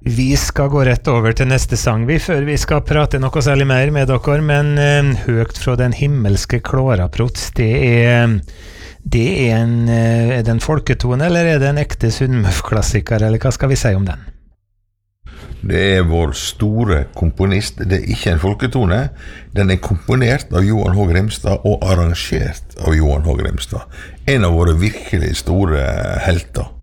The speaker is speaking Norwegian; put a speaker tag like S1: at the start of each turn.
S1: Vi skal gå rett over til neste sang før vi skal prate noe særlig mer med dere, men høgt fra den himmelske klåraprots, er det en folketone, eller er det en ekte Sunnmørsklassiker, eller hva skal vi si om den?
S2: Det er vår store komponist, det er ikke en folketone, den er komponert av Johan H. Grimstad og arrangert av Johan H. Grimstad. En av våre virkelig store helter.